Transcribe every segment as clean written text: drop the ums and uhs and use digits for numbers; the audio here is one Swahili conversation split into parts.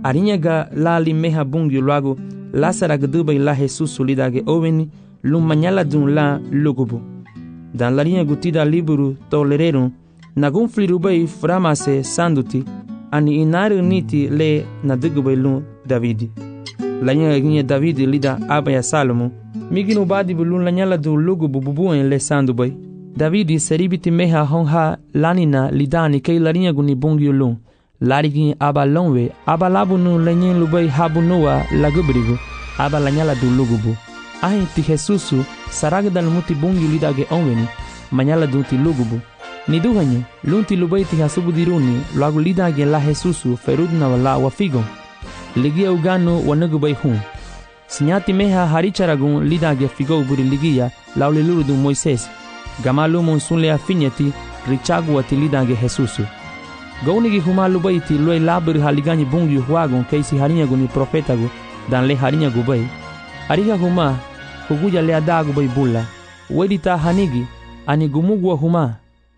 Arinhaga la limeha bungyo luago Lázara gduba la Jesus lidage oveni lum manyala dun la lugubu. Dan larinha gutida liburu tolererum nagum flirubai framase sanduti ani inaru niti le nadigubai lum Davidi. Larinha ginha Davidi lida abaya Salomo miginu badi bulun lanyala du lugubu bubuen le sandubai. Davidi seribiti meha honha lanina lidani kei larinha guni bungyo lum. Larigin aba lonwe aba labunu lenyen lubai habunua lagubrigu aba lanyala du lugubu. Ahin ti Jesusu saraga dal muti bungi lidage onweni manyala du ti lugubu. Niduhanyu lunti lubai ti hasubu diruni lagu lidage la Jesusu ferudna wala wafigon. Ligia uganu wanagubai hun. Sinyati meha haricharagun lidage figo buri ligia lauliluru du Moises. Gamalu monsunle afinyati richagu ati lidage Jesusu. Gaunigi huma lubai ti lue labur haligani bungi huagon keisi harinha guni profetago dan le harinha gubai. Ariga huma huguja le adagu bai bulla. Wedita hanigi ani gumugwa huma.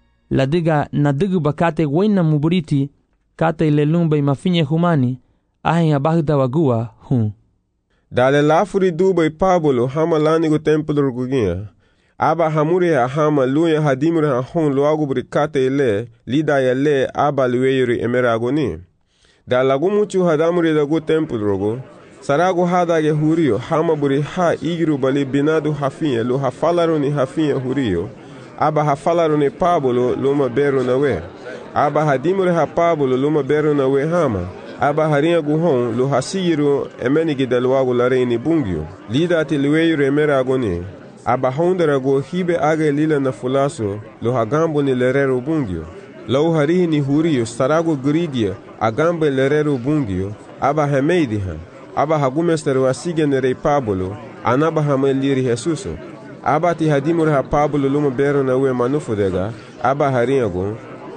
Ladiga nadigu bakate wena muburiti kate le lumbai mafinye humani ahen abagda wagua hun. Dale lafuri dubai Pablo hama lanigo templo rugugia. Aba hamure ha hama luya hadimure ha hon loagu brikate ile lida ya le aba lueyuri emeragoni. Da lagu muchu hadamure dagu templo rogo. Sarago hadage hurio hama buri ha igiru bali binadu hafinye lu hafalaruni hafinye hurio. Aba hafalaruni Pablo luma beru nawe. Aba hadimure ha Pablo luma beru nawe hama. Aba harinha guhon lu hasigiru emenigi dalwagu lareini bungyo. Lida ati lueyuri emeragoni. Aba honderago hibe age lila na fulaso lo hagambo ni lerero bungyo. Lau harihi ni hurio sarago grigia agambe lerero bungyo. Aba hameidiha. Aba hagumesteru asige nerei Pablo. Anaba hameliri Jesuso. Aba ti hadimur ha Pablo luma bero na ue manufodega. Aba harinhago.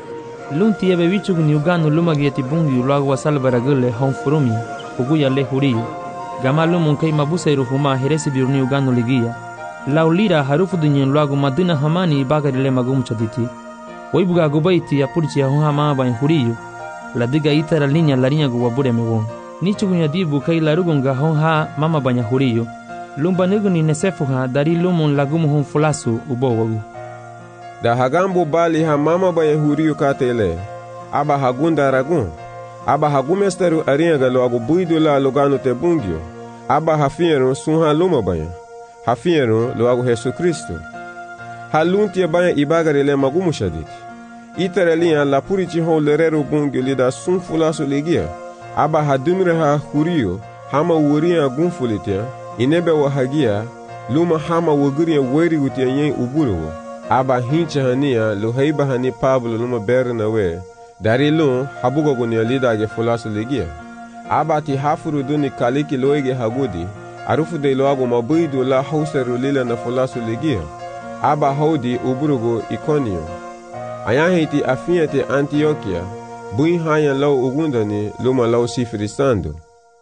Lunti ebe wichugu ni uganu luma gieti bungyo luago wasalbaragule honfurumi. Huguya le hurio. Gama lumun kei mabuseiru huma heresi biruni uganu ligia. Laulira harufu dunyen luagu madina hamani bagarile magumcha diti. Waibuga gubaiti ya purchi ya hama bain huriyo. La diga itara linya larinha guwabure mewon. Nichugu nyadibu kai larugunga honha mama banya huriyo. Lumba nigu ni nesefuha dari lumun lagumu hon fulasu ubowagu. Da hagambo bali ha mama banya huriyo katele. Aba hagunda ragun. Aba hagumesteru arinha luagu buidu la lugano te bungyo. Aba hafiero sunha luma banya. Hafiero loago Jesus Cristo. Halunti banya ibagarile magumu shaditi. Itarelia la purici hon lerero bungyo lida sunfulaso ligia. Aba hadumire ha hurio hama wuria gunfulitia. Inebe wahagia luma hama wuguria weri utia yen uburo. Aba hincha hania lo heiba hani Pablo luma berna we. Dari lun habugo gunia lida ge fulaso ligia. Aba ti hafuru duni kaliki loege hagudi. Arufu de loago mabuidu la hauseru lila na fulasu ligia. Aba haudi uburugo Iconio. Ayahiti afiate Antioquia. Bui haya lau ugundani luma lau sifrisando.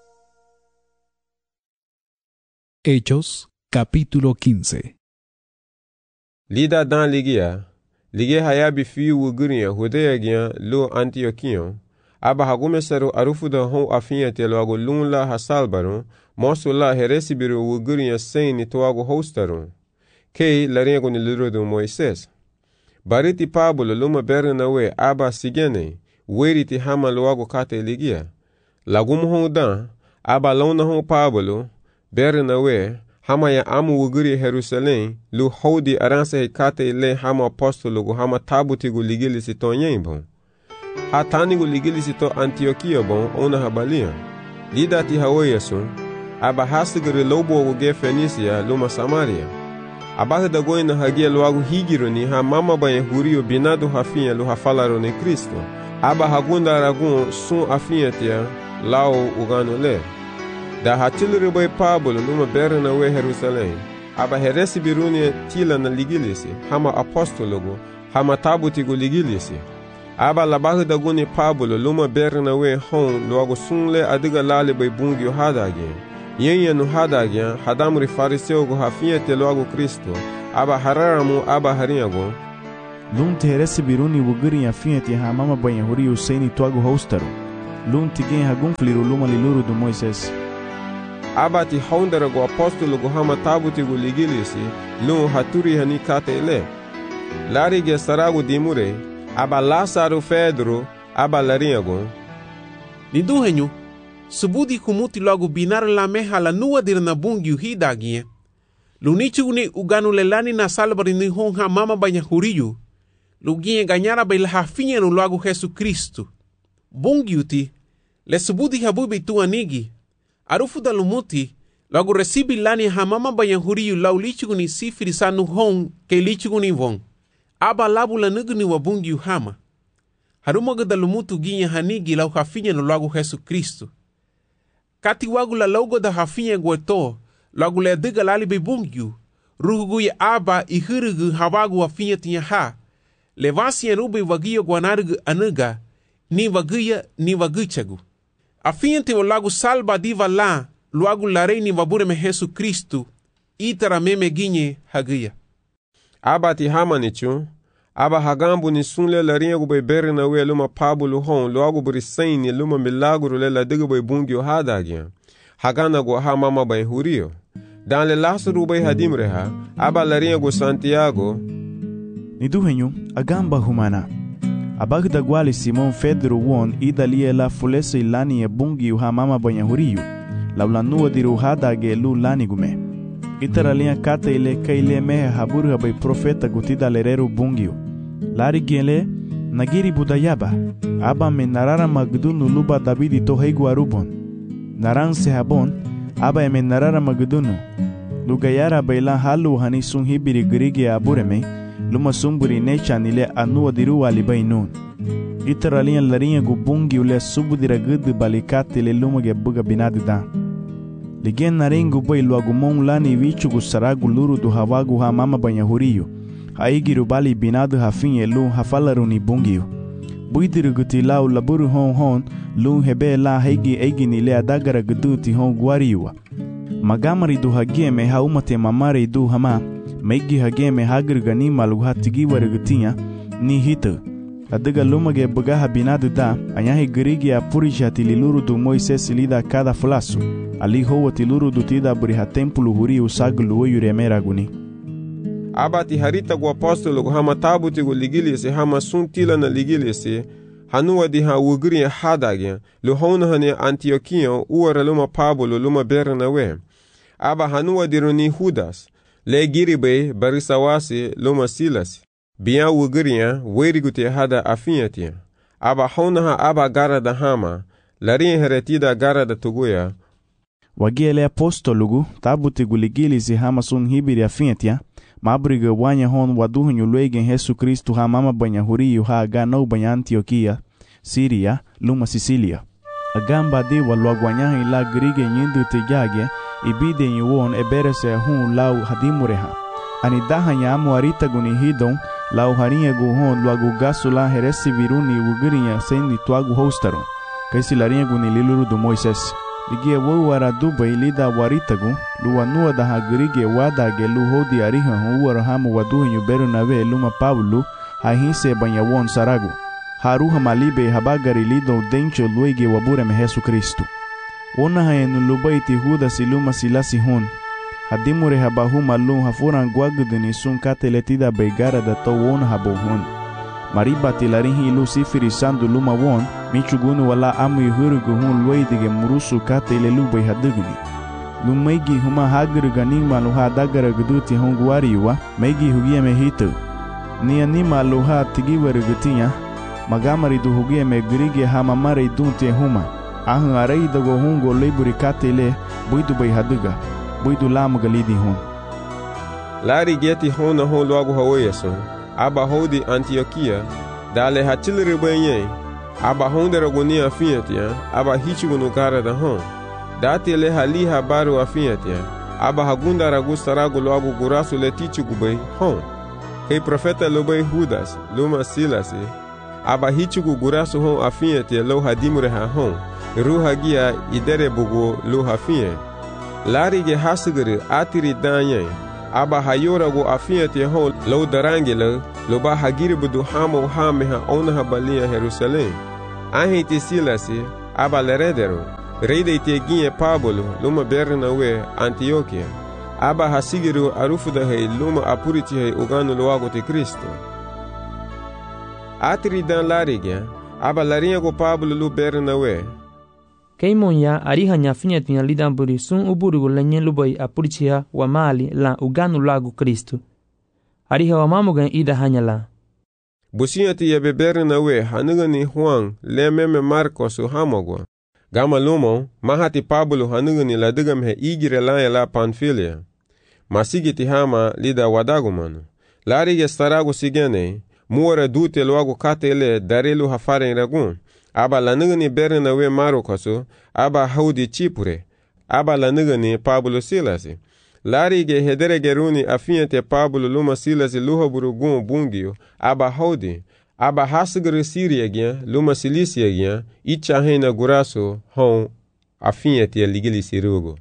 Hechos, capítulo 15. Lida dan ligia. Ligia hayabi fiu uguria hudea gia lo Antioquion. Aba hagumeseru arufu da hon afiate loago lunla hasalbaron. Mosu la heresi biru wuguria seini toago hostaron. Kei larinhago ni liru do Moises. Bariti Pablo luma berna we aba sigene. Weriti hama loago kate ligia. Lagumu hondan. Aba lona hon Pablo. Berna we. Hama ya amu wuguria Jerusalém. Lu hodi aranse kate le hama apostologo hama tabutigo ligilisi to nyembon. Hatanigo ligilisi to Antioquia bon ona habalia. Lida ti haoyeson. Aba hasigere lobo ge Fenisia luma Samaria. Aba da goina hagia loago higironi ha mama banha hurio binado hafinha lo hafalaro ne Cristo. Aba hagunda aragun sun afinhatia lao ugano le. Da hatilere boy Pablo luma berna we Jerusalém. Aba heresi biruni tila na ligilisi hama apostologo hama tabutigo ligilisi. Aba labahu da guni Pablo luma berna we hon loago sunle adiga lale boy bungyo hadage. Yenye no hadagya hadamuri fariseu go hafinhate loago Cristo. Aba hararamu aba harinhago. Lunte heresi biruni wugurin afinhate ha mama banha hurio seini toago hostaru. lun tigen hagun fliru luma liluru do Moises. Abati haundara go apostolo go hama tabuti go ligilisi lun haturi hani kate ele. Lari ge sarago dimure aba Lázaro Pedro aba larinha go. Nidu henyu subudi kumuti logo binar la meha la nua dir na bungi hidagie. Lunichu ni uganu lelani na salbari ni honha mama banha huriyu. Luginha ganhara bela hafinha no logo Jesus Cristo. Bungiuti le subudi habubi tu anigi. Arufu da lumuti logo recibi lani hamama banha huriyu lau lichu ni sifiri sanu hon ke lichu ni von. Aba labu la nugni wa bungiu hama. Harumoga da lumutu ginha hanigi lau hafinha no logo Jesus Cristo. Kati wagu la logo da hafinha gueto, logo le diga lali be bungiu. Rugu ya aba I hirugu hawagu hafinha tinha ha. Levasi ya rube wagia guanargu anuga, ni wagia ni waguchagu. Hafinha te o logo salba diva la, logo larei ni wabure me Jesus Cristo, itara meme ginhe hagia. Aba ti hama nichu, aba hagambu ni sunle larinha go bebere na we luma pabulo hon logo burisain ni luma milagro le la diga boy bungio hadagia. Hagana go ha mama bay hurio. Dan le Lázaro bay hadimreha, aba larinha go Santiago. Nidu henyu agamba humana. Abagda gwali Simon Pedro won idalie la fulesa ilani e bungi uha mama banha hurio. Laula nua diru hadage lu lani gume. Itaralinha kata ile kaile mehe haburu bay profeta gutida lereru bungio. Lari gele nagiri budayaba. Aba me narara magdunu luba Davidi to heigu arubon. Naran se habon aba eme narara magdunu. Lugayara baila halu hani sun hibiri grige abureme. Luma sumburi necha nile anua diru alibainun. Itaralinha larinha gu bungi ule subudira gudu balikate le luma ge buga binadi da. Ligen narengu bay luagumon lani vichu gu saragu luru du hawagu ha mama banha hurio. Haigiru bali binadu hafinha lu hafalaru ni bungiu. Buidiru guti lau laburu hon lu hebe la haigi eigi nile adagara gudu ti hon guariua. Magamari du hageme haumate mamare du hama. Meigi hageme hagir gani malu hatigi warigutinha ni hita. Adiga lumage bugaha binadu da anyahi girigi apurishi hatililuru du Moises lida cada flasu. Ali hoa tiluru du tida buriha tempulu huri usaglu yuremera guni. Aba ti harita go apostolo go hama tabuti go ligilisi hama suntila na ligilisi. Hanua di ha ugri hadagia lu hona hani Antioquia uara luma Pablo luma Bernabe. Aba hanua di roni Judas le giribe barisawasi luma Silas. Biya ugriya weriguti hada afinyatia. Aba hona ha aba gara da hama larin heretida gara da tuguya. Wagiele apostolugu tabuti guligilisi hama sun hibiri afinyatia. Mabriga wanya hon waduhunyu luegen Jesus Cristo ha mama banha hurio ha ganau banha Antioquia, Síria, luma Sicília. Agamba de waluagwanyahi la grige nyindu tejage ibide yuon eberese hun lau hadimureha. Anidaha nyamu arita guni hidon lau harinha guhon luagu gasu la heresi viruni ugrinya sendi tuagu hostaron. Kaisi larinha guni liluru do Moises. Ligie wawara dubai lida waritagu luwa nua da hagrige wadage lu hodi ariha huwara hamu waduhinyu Bernabe luma Pablo hahinse banha won saragu. Haruha malibe habagari lido dencho luege wabureme Jesus Cristo. Ona haenu lubaiti Judas luma Silasi hon. Hadimure habahuma lum hafuran guagudini sun kateletida beigara da to won habohon. Mariba tilarihi Luciferi sandu luma won. Michugunu wala amu yuhurugu hun luidige murusu kate ile lubai hadugni. Lumaigi huma hagru ganima luha dagara guduti hun guariwa, meigi hugia me hitu. Ni anima luha tigiwaru gutinya, magamari du hugia me grige hamamare dunte huma. Ahun arai dago hun go leburi kate ile, buidu bai haduga, buidu lamu galidi hun. Lari geti hona hon luagu hawayason, aba hodi Antioquia, dale hachiliri banye. Aba hondera goni afinyatia, aba hichigu no cara da hon. Dati le hali habaru afinyatia, aba hagunda ragu saragu loagu gurasu le tichigu bay hon. Hei profeta lo bay Judas, luma Silasi, aba hichigu gurasu hon afinyatia lo hadimure ha hon. Ruha gia idere bugu lo hafinye. Lari ge hasuguru atiri danye, aba hayora go afinyatia hon lo darangele, lo ba hagiri budu hamo hame ha ona ha balia Jerusalem. Ahiti Silasi, aba leredero, reide ite ginye Pablo luma Bernawe Antioquia, aba hasigiru arufuda hei luma apuriti hei uganu luago te Kristo. Atri dan larigya, aba larinha go Pablo lu Bernawe. Keimonya ariha nyafinya tinya lidamburi sun uburu lenye lubai apuritia wa mali la uganu lagu Kristo. Ariha wa mamugan ida hanya la. Businya ti yabe Bernawe hanugani Juan lememe Marcos hamogwa. Gama lumo mahati Pablo hanugani la digam he igire la Panfilia. Masigi ti hama lida wadagumanu. Larige starago sigene, muore dute luago katele darelu hafaren ragun. Aba lanugani Bernawe Marokosu, aba haudi Chipure, aba lanugani Pablo Silasi. Larige hederege runi afiente Pablo luma Silasi luhaburu gun bungio, aba haudi, aba hasigre Siriagya, luma Silisiagya, icha hena guraso, hon afiente ligili sirugo.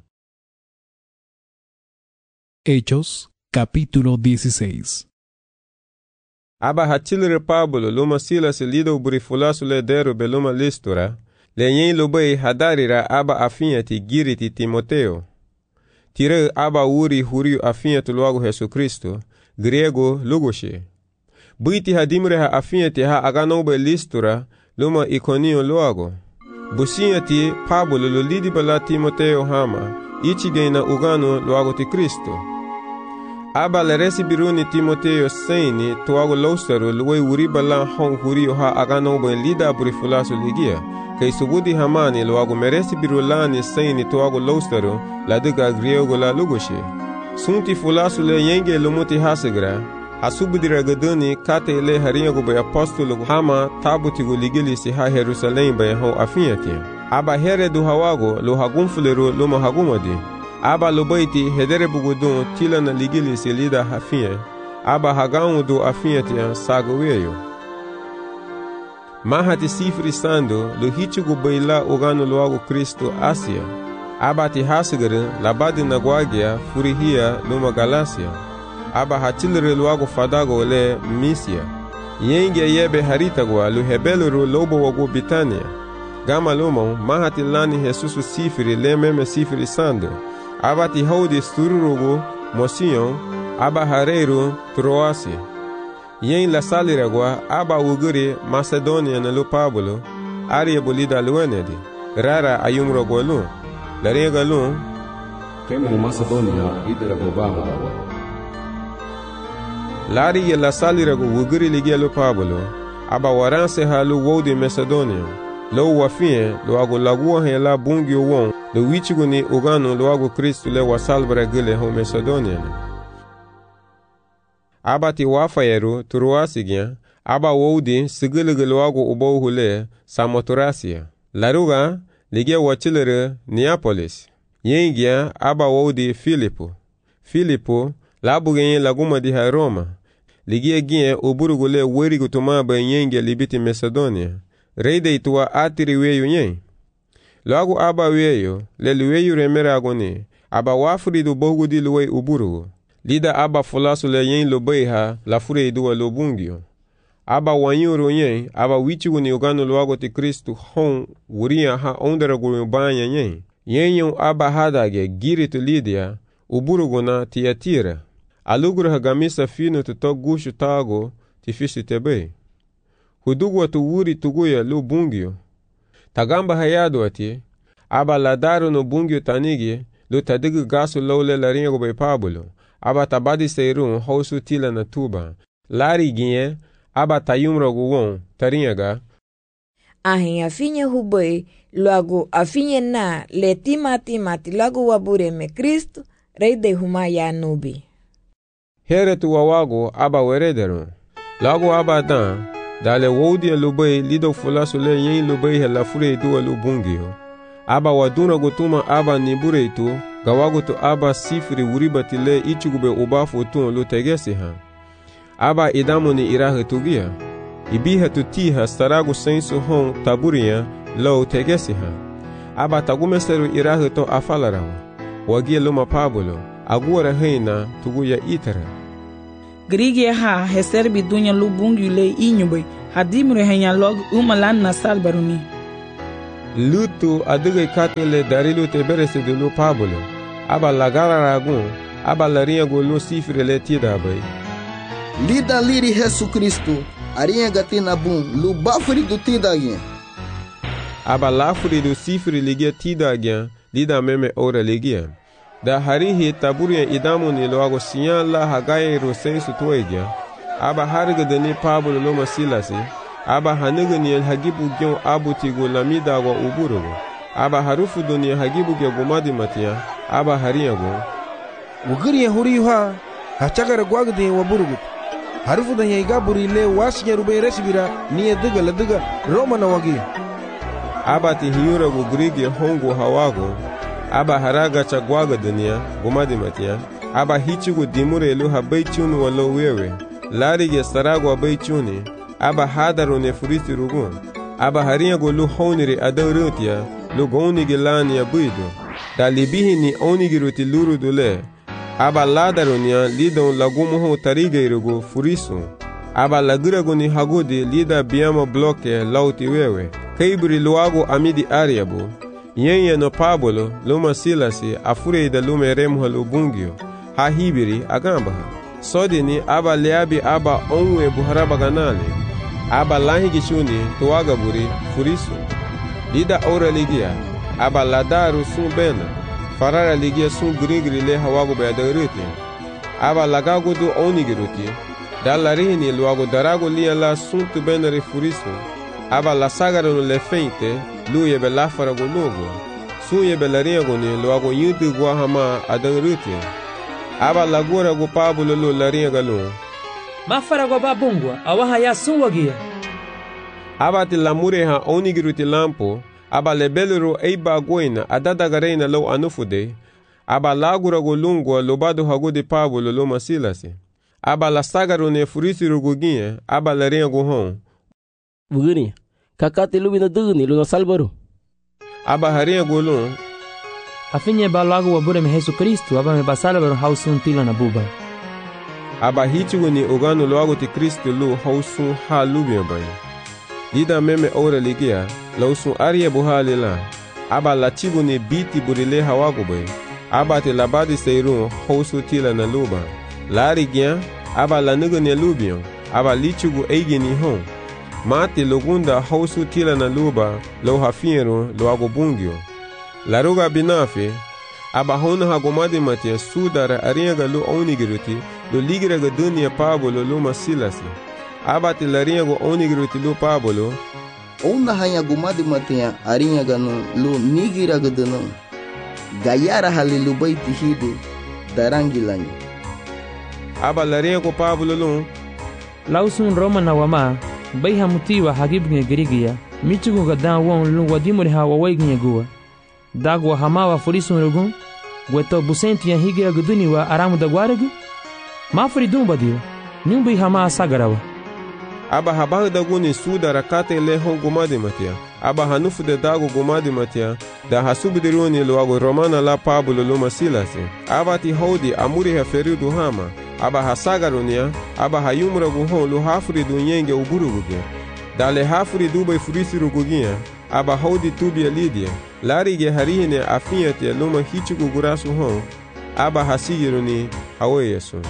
Hechos, capítulo 16. Aba hachilre Pablo luma Silas lido burifulasu le deru beluma Listura, le yen lubai hadarira aba afinyati giriti Timoteo. Tire aba uri huriu afinyatu luagu Jesu Kristo, grego lugoshe. Buiti hadimre ha afinyati ha aganobe Listura luma Iconio luago. Businyati Pablo lulidi bala Timoteo hama, ichigena ugano luago ti Kristo. Aba le resibiruni Timoteo seini tuago lausteru luwe uriba la hong hurio ha aganobo lida burifulasu ligia, kei subudi hamani luago meresibirulani seini tuago lausteru la diga griego la lugoshe. Sunti fulasu le yenge lumuti hasigra, hasubudira gaduni kate ile harinyago bay apostolo hama tabutigo ligili si ha Jerusalem bay hong afinyati. Aba here du hawago lu hagumfuleru luma hagumadi. Aba lubaiti hedere bugudun tila na ligili si lida hafiye, aba hagaun du afiyetia sagoweyo. Mahati sifri sando lu hichugu baila uganu luagu Kristo Asia, aba ti hasigare labadi nagwagia furihia luma Galacia, aba hatilere luagu fadago le Misia, yenge yebe haritagwa lu hebeluru lobo wagu Bitania, gama lumo mahati lani Jesusu sifri le meme sifri sando, aba ti haudi stururugu Mosion, aba hareiru Troasi. Yen la saliragwa aba uguri Macedonia na lu Pablo, aria bolida luenedi, rara ayumrogo lu. Lariga lu, Kemu Macedonia idera gobaho dawa. Lari la saliragu uguri ligia lu Pablo, aba waranse ha lu wodi Macedonia. Lo wafie lo ago lagua he la bungio won lo wichigu ni uganu lo ago Kristu le wasalbra gile ho Macedonia. Aba ti wafayeru Troasigya, aba wodi sigile lo ago ubohu le Samothracia. Laruga ligia wachilere Neapolis. Yengia aba wodi Filipo labugenye laguma di ha Roma. Ligia gien uburugu le werigu tumaba yengia libiti Macedonia. Reide itua atiri weyu nyen. Lagu aba weyu, le luweyu remere agoni, aba wafuri du bogu di luwe uburu. Lida aba fulasu le yen lubeiha, la fure idua lubungio. Aba wanyuru nyen, aba wichigu ni uganu luago ti Kristu hon, wuria ha ondera gurubanya nyen. Yen aba hadage giritu Lidia, uburugu na Tiatira. Aluguru hagamisa finu tuto gushu tago, tifisi tebe. Hudugwa tuwuri tuguya lu bungio. Tagamba hayadu ati, aba ladaru no bungio tanigi, lu tadigu gasu lole laringa gobe Pablo, aba tabadi seirun hausu tila na tuba. Lari ginye, aba tayumra guwon, taringa. Ahin afinye huboi, luagu afinye na le timati lagu wabure me Kristo, reide humaya nubi. Here tu wawago aba werederun. Lagu aba dan, dale wodi lubai lido fulasu le yen lubai hela fure duwa lubungio. Aba waduna gutuma aba nibure itu, gawagu tu aba sifri uribati le ichugube ubafu tun lu tegesi ha. Aba idamu ni irahe tugia. Ibiha tu tiha staragu sensu hon taburia lo tegesi ha. Aba tagumeseru irahe to afalarawa. Wagia luma Pablo, aguara heina tuguya itara. Grigia ha heserbi dunya lubungi le inyube hadimre henya log umalan na salbaruni. lutu adugai katele darilu te berese de lu Pablo. Aba lagara ragun, aba larinha go lu sifre le tida bai. Lida liri Jesu Kristo, arinha gatina bum, lu bafuri do tida agien. Aba lafuri do sifre ligia tida agien, lida meme ora ligia. Da harihi taburia idamu ni loago sinyan la hagaye ro sensu tuegia. Aba hariga deni Pablo loma silasi. Aba haniga ni el hagibu gyon abu tigo lamida wa uburugo. Aba harufu doni hagibu gya gomadi matia. Aba haria go. Ugiri huri ha hachagara gwagde wa burugut. Harufu da yaiga buri le wasinya rube resibira ni ediga ladiga Roma na wagi. Aba ti hiura go grigi hongo hawago. Aba haraga chagwaga dunia gomadi matia. Aba hichugo dimure lu habaichunu wa lo wewe. Larige sarago abaichuni. Aba hadaro ne furisi rugun. Aba haria go lu honire adaurutia. Lu gonigi lani ya buido. Da libihi ni onigi ruti luru dule. Aba ladaronia lidon lagumuho tariga irugo furisu. Aba lagirago ni hagudi lida biamo bloke lauti wewe. Kaibri luago amidi ariabu. Yenye no Pablo luma silasi afure da lume remha lubungio. Ha hibiri agambaha. Sodini aba leabi aba onwe buharaba ganali. Aba lahigi shuni tuwaga buri furisu. Lida ora ligia. Aba ladaru sun bena. Farara ligia sun grigri le hawago bayadaruti. Aba lagago du onigiruti. Dalarihini luago darago lia la sun tu benari furisu. Aba la sagaro le feinte. Lu yebe lafara go logo. Sun yebe laria go ni luago yudu guahama adaruti. Aba lagura go Pablo lu laria galo. Mafara go babungwa awaha ya sun wagia. Aba ti lamure ha onigiruti lampo. Aba lebelero eiba goina adadagarena lo anufude. Aba lagura go lungwa lobado hago de Pablo lo masilasi. Aba la sagaro ne furisi ruguginha. Aba laria go hon. Bugini. Kakate lubina dugni lo salvaro. Aba haria go lun. Afinye ba lago wabure me Jesu Kristo. Aba me basalvaro hausun tila na buba. Aba hichugo ni ogano loago ti Kristo lo hausun ha lubia bay. Lida meme ora ligia. Lausun aria buhali la. Aba la chigo ni biti burile hawago bay. Aba te labadi seirun hausu tila na luba. Lari gian. Aba la nugo ni lubion. Aba lichugo eigi ni hon. Mati logunda hausu tila na luba. Lo hafiero lo ago bungio. Laruga binafe. Aba hona hagomadi matia sudara ariaga lo onigiruti. Lo ligiraga dunia Pablo lo masilasi. Aba te lariago onigiruti lo Pablo. Ona hanya gumadi matia arinha gano lo nigira gadano. Gayara halilu baiti hide darangilanyi. Aba lariago Pablo lo. Lausun Roma na wama. Bai hamutiwa hagibnge girigia. Michugo gadan won lu wadimuri hawa waignye gua. Dagwa hamawa furisun rugun. Gweto busenti ya higira guduni wa aramu da gwaregu. Mafuri dumba dio. Nyumbi hama sagarawa. Aba habahu da guni sudara kate lehon gumadi matia. Aba hanufu de dago gumadi matia. Da hasubidiruni luago romana la Pablo lo masilasi. Aba ti hodi amuri haferidu hama. Aba hasagarunia. Aba hayumra guhon lu hafuri du nyenge uburuguge. Dale hafuri dubai furisi rugugia. Aba hodi tubia lidia. Larige harihine afiatia luma hichugu gurasu hon. Aba hasigiruni haweyesu.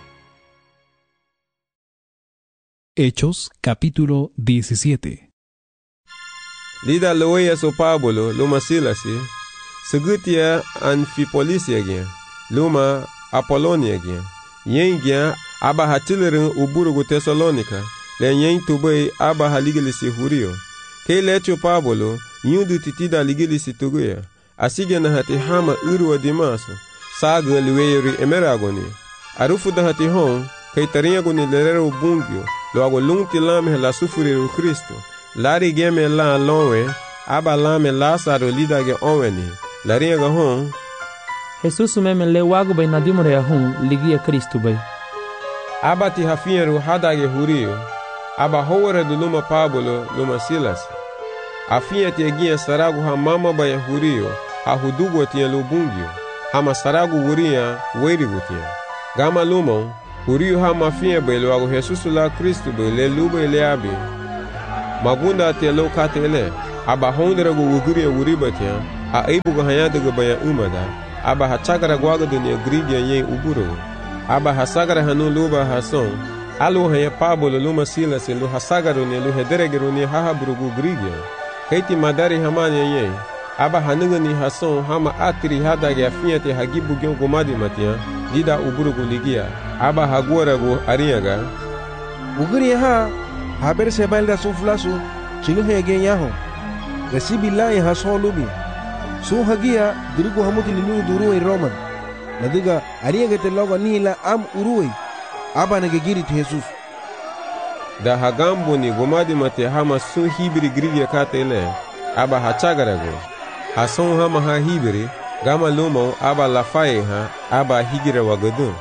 Hechos capítulo 17. Lida loeya so Pablo luma silasi. Segutia Anfipolisia gyan. Luma Apolonia gyan. Yen gyan aba hatilerin uburugu Thessalonica. Le yen tubay aba haligilisi hurio. Ke lecho Pablo yundu titida ligilisi tuguya. Asige na hati hama urwa dimaso. Saga liweyri emeragoni. Arufu da hati hon. Kay taringagoni lerero bungyo. Loago lungti lame la sufuriru Kristo. Lari geme la lonwe. Aba lame Lazaro lidage onweni. Laringa hon. Jesus meme le wago bay nadimore ya hon ligia Kristo bay. Aba ti hafieru hadage hurio. Aba howere du luma Pablo luma Silas. Afia ti egia saragu ha mama bay hurio. Ha hudugo tia lubungyo. Hama saragu wuria weirigu tia. Gama lumon. Hurio ha mafia bay loago Jesus la Kristo bay le lube le abi. Magunda te lo katele. aba hondera go wuguri wuribatia a aibu go hanya daga baya umada aba hachagara gwaga dunia grigia yen uburo aba hasagara hanu luba hason alu hanya Pablo luma Silas lu hasagaro ne lu hederegero ne hahabrugu grigia kaiti madari hamani yen aba hanunga ni hason hama atri hadage afiate hagibu gyon gomadi matia dida uburugu ligia aba hagora go ariaga uguri ha haber sebalda suflasu chilu hege yaho resibi la ya hason lubi su hagia dirigu hamuti lilu duru in roman nadiga ariaga te logo ni la am urui aba nege giri te Jesus da hagambo ni gomadi mate hama sun hibiri grigia katele aba hachagarago hason hama ha hibiri gama lumo aba lafaye ha aba higira wagadun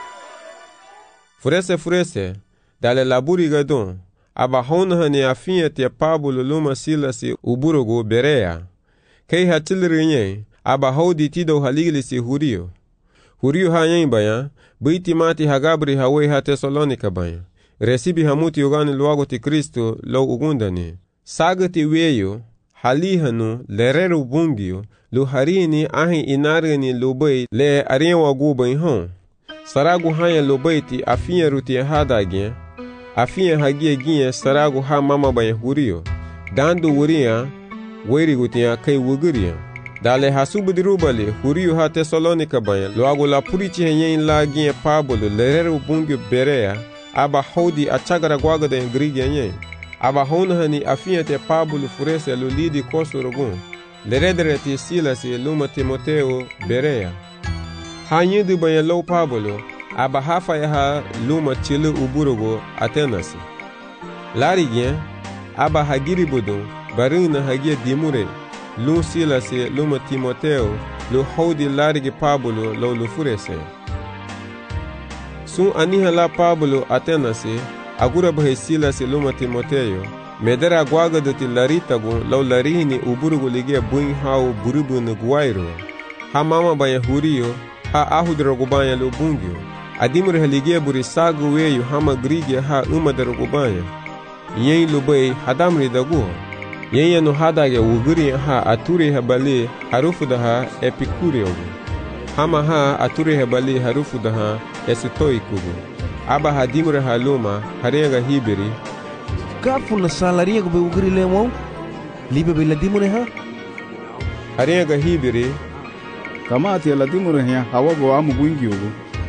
furese dale laburi gadun aba hona ni afinya te Pablo luma Silas uburogo Berea kei hatilrinye aba hodi tido haligilisi Hurio ha yen baya biti mati hagabri hawe ha Tesalonika baya resibi hamuti yogani luago ti Kristo lo ugundani sagati weyo halihanu lerero bungio lu harini ahi inargani lubay le ariwa gubai hon saragu hanya lubayti afinya ruti hadage afinya hagie gie saragu ha mama baya Hurio dandu wuria weri gutia kai wuguria dale hasubudirubale Hurio ha Tesalonika baya luago la purichi henyen la gie Pablo lerero bungio Berea aba hodi achagara gwaga da ingrigia nyen aba honhani afinya te Pablo furese lu lidi kosorogun leredere ti Silas luma Timoteo Berea hanyidu baya lo Pablo aba hafa ya luma chilu uburogo Atenas larigien aba hagiri budun barina hagia dimure lu Silas luma Timoteo lu hodi larigi Pablo lo lu furese sun aniha la Pablo Atenas agura bahe Silas luma Timoteo medera gwaga doti laritagu law larini uburugu ligia buin hao burubu nguairo ha mama baya Hurio ha ahudrogu baya lo bungio adimur haligia buri sagu weyu hama grigia ha umadrogu baya yen lubay hadamri dagu yen no hadage uguri ha aturi habali harufu daha epikurio hama ha aturi habali harufu daha esitoikugu aba hadimur haluma harenga hibiri kafu na salaria go be ugri lemo libe be ladimure ha harenga hibiri kama ati ladimure ha hawago amu gwingi ugo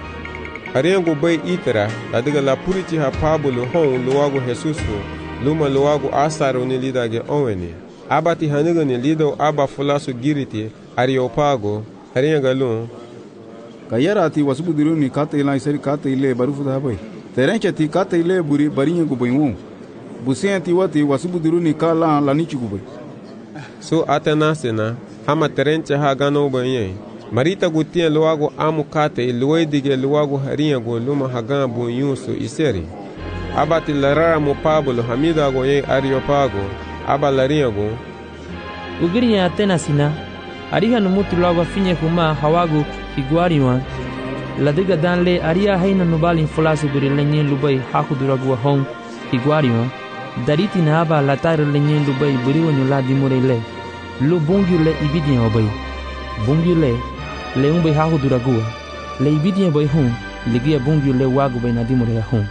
harengo bay itera ladiga la puriti ha Pablo hon luago Jesus luma luago asaro ni lidage oweni abati haniga ni lido aba fulasu giriti Areopago harenga lun kayara ati wasubudiru ni kate ila isari kate ile barufu da bay terencha ti kate ile buri baringa go baymu busianti wati wasubudiru ni kala lanichi go bay so atenasena hama terencha ha gano baye marita gutia luago amu kate luedige luago haringa go luma hagan bo yuso iseri abati larara mo Pablo hamida go ye Areopago aba laringa go ugiri Atenasina ariha numutu luago finye kuma hawago iguariwa ladiga danle aria haina nubali fulasu buri lenye lubai hakuduragu hon iguariwa dariti na aba latar lenye lubai buri wanyula dimurele lu bungi le ibidien obai bungi le umbai hakuduragu le ibidien bai hon ligia bungi le wagu bai na dimure hon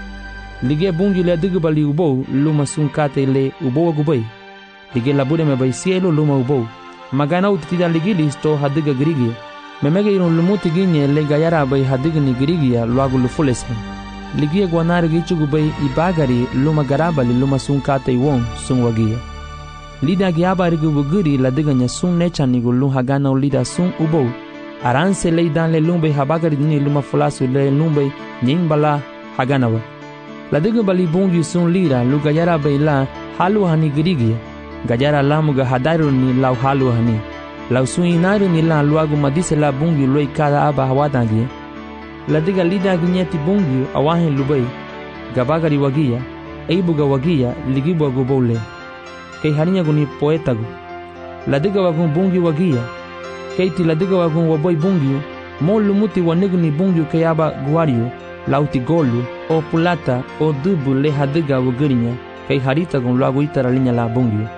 ligia bungi le digubali ubo luma sunkate le ubo wagu bai ligia labure me bai cielo luma ubo magana utitida ligilis hadiga grigia memege iron lumuti ginye le gayara bay hadigni girigia luagu lufulese ligia gwanar gichugu bay ibagari luma garabali luma sunkate won sunwagia lida giaba rigu buguri ladiganya sun nechanigu lu hagana lida sun ubo aranse le dan le lumbe habagari ni luma fulasu le lumbe nyimbala haganawa ladiga bali bongi sun lira lu gayara bay la halu hani girigia gayara lamuga hadaru ni law halu hani lau suinari ni la luagu madise la bungi loi kada aba hawadangi ladiga lida ginyeti bungi awahin lubai gabagari wagia eibuga wagia ligibu agubole kei harinya guni poetagu ladiga wagun bungi wagia keiti ladiga wagun waboy bungi mo lumuti wanigni bungi kei aba guario lauti golu o pulata o dubu le hadiga wagirinya kei harita gun luagu itara linya la bungi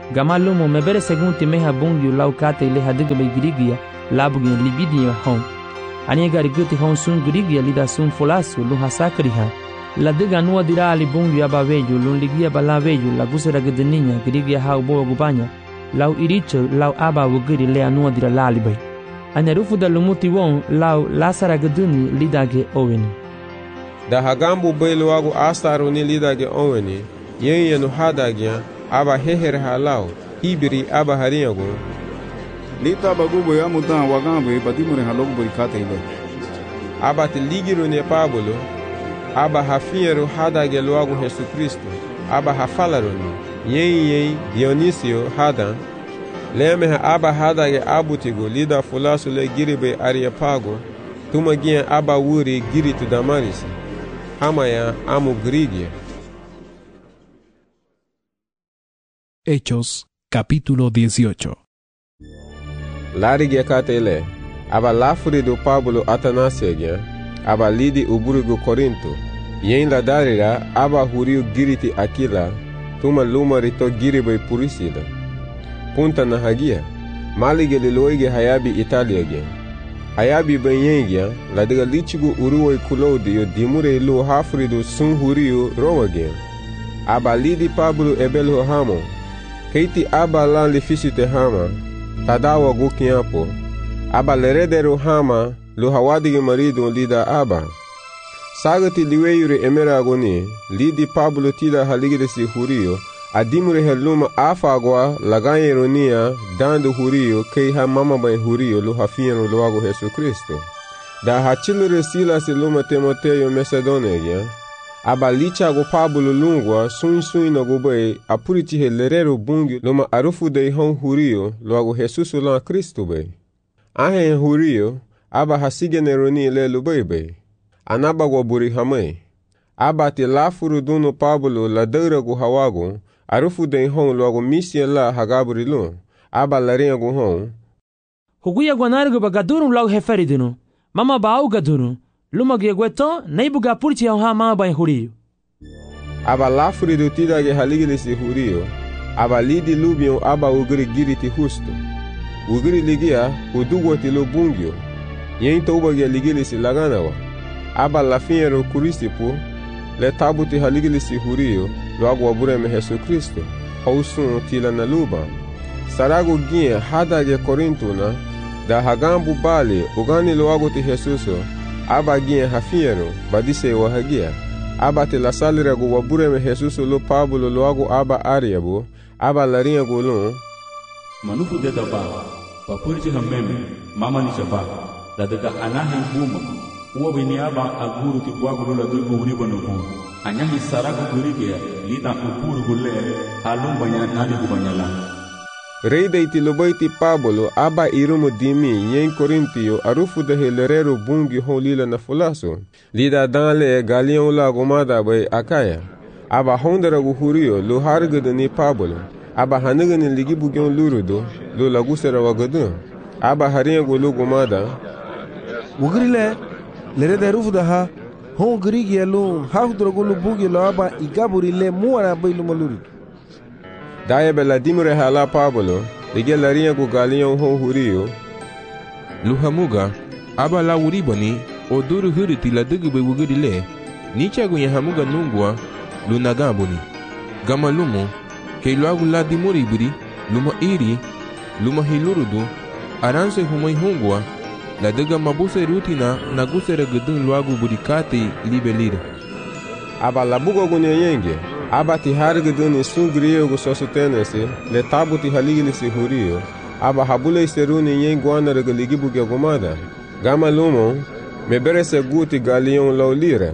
Gamalumo mebere segunti meha bungyu lau kate ile hadiga bay Grigia labugin libidia hon. Ania gariguti hon sun Grigia lida sun folasu lu hasakriha. La diga nua dira ali bungyu abaveju lun ligia balaveju la gusera gudeninya Grigia hau boa gubanya. Lau iricho lau aba wugiri lea nua dira lali bay. Ania rufu da lumuti won lau lasara guduni lidage oweni. Da hagambu bay luagu astaru ni lidage oweni. Yen yenu hadagya aba heher halau hibiri aba hariyago lita bagubo ya mudan wagambe badimure halogu burikate ile aba tiligiru ne Pablo aba hafiero hadage luagu Yesu Kristo aba hafalaroni yen Dionisio hadan leme aba hadage abutigo lida fulasu le giribe Areopago tumagia aba wuri giritu Damaris hamaya amu Grigia. Hechos, capítulo 18. Larige katele, aba lafuri do Pablo Atanasegya, aba lidi uburigo Corinto, yen la darira aba huriu giriti Aquila, tuma lumarito giribe Purisila. Punta na hagia, malige liloige hayabi Italiage. Hayabi benyengya, la diga lichigu uruoi Claudio dimure lu hafuri do sun huriu Romagya. Aba lidi Pablo ebelo hamo, keiti aba lan lifisite hama, tadawa gukiapo, aba leredero hama, lu hawadige marido lida aba. Sagati liweyure emeragoni, lidi Pablo tida haligiresi hurio, adimure heluma afagwa lagayeronia, dando hurio, kei ha mama bay hurio, lu hafieno luago Yesu Kristo. Da hachilure Silas luma Timoteo Macedonia, aba lichago Pablo lungwa sun no gubay apuriti helerero bungi loma arufu de hon hurio loago Jesus lan Kristo bay. Ahe hurio aba hasigeneroni le lubay. Anaba go buri hamay. Aba te lafuru duno Pablo la deurago hawago arufu de hon loago misien la hagaburi lun. Aba larengo hon. Huguya gwanargo bagadurun lau heferidino. Mama baau gadurun. Luma gweton neibuga purti ha mama bay hurio. Aba lafuri do tidage haligilisi hurio. Aba lidi lubion aba ugiri giriti husto. Ugiri ligia udugwati lo bungyo. Yen toubage ligilisi laganawa. Aba lafiero kurisipo le tabuti haligilisi hurio lo agwa bureme Yesu Kristo. Hausun tila na luba. Sarago gie hadage Korintuna da hagambu bali ugani lo agoti Jesuso. Aba gie hafiero badise wahagia. Aba te la salira go wabureme Jesus lo Pablo lo ago aba Ariabo. Aba larinha go lon. Manufu de daba. Papurti hameme. Mama ni shaba. La daga anahe buma. Uwa bini aba aguru ti bwago la dugo uribo no hon. Anyahi sarago gurige lita upuru gule halumba nya nani gubanyala. Rei de itilobaiti Pablo aba irumo dimi yen Corintio arufu de helerero bungi holila na fulaso. Lida danle galion la gomada bay akaya. Aba hondera guhurio lo hargada ni Pablo. Aba haniga ni ligi bugyon lurudo lo lagusera wagadun. Aba haringa go gomada. Wugrile lerede rufu da ha hon grigi lo hafdro go bugi lo aba igaburi le muara bay lo maluri. Daya bela dimure hala Pablo, lige larinha go galion hon hurio. Luhamuga, aba la uribani, o duru huriti la dugube wugurile, nicha go yahamuga nungwa, lunagabuni. Gama lumo, ke luagu la dimuriburi, luma iri, luma hilurudu, aranse humai hungwa, la duga mabuse rutina naguse regudun luagu burikate libelira. Aba la bugo go nyenge. Aba ti harguduni sungriyo go sosutenese le tabuti haligilisi hurio. Aba habule seruni yen guana regaligi buge gomada. Gama lumo mebere se guti galion laulira.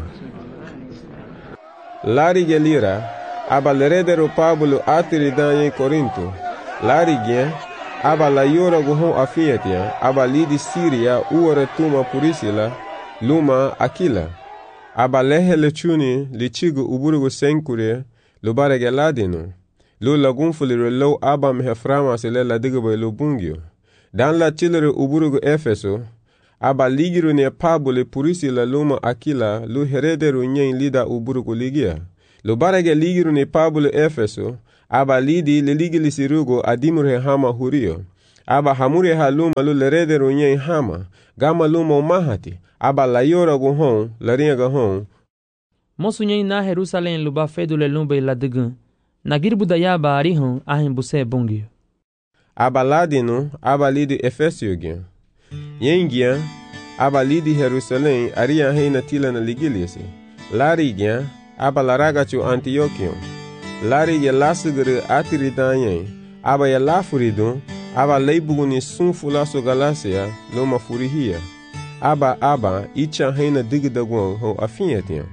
Lari gelira aba leredero Pablo atiri dan yen Corinto. Lari gen aba la yora go hon afiatia aba lidi Siria uore tuma Purisila luma Aquila. Aba lehe lechuni lichigu uburugu senkure lubarege ladino. Lu lagunfulire lo aba meheframa sile ladigube lo bungyo. Dan la chilere uburugu Efeso. Aba ligiru ne Pablo Purisila luma Aquila lu herederu nyen lida uburugu ligia. Lubarege ligiru ne Pablo Efeso. aba lidi leligilisi rugo adimure hama hurio. Aba hamure haluma lu lerede runye hama, gama luma umahati, aba layora gu hon, laringa hon. Mosunye na Jerusalem luba fedule lumbe la degun. Nagirbu dayaba arihon ahin buse bungio. Aba ladino, aba lidi Efesio gyan. Yengian, aba lidi Jerusalem aria heina tila na ligilisi. Lari gyan, aba laragachu Antiochion. Lari ya lasugere atiridanyen, aba ya lafuridun, aba leibuguni sunfulaso Galacia, loma furihia. Aba, icha heina digdagon ho afinhetian.